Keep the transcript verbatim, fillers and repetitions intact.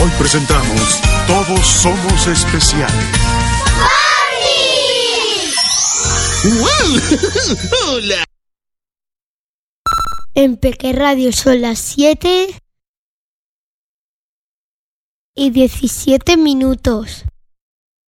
Hoy presentamos Todos Somos Especiales. ¡Wow! ¡Hola! En Peque Radio son las siete y diecisiete minutos.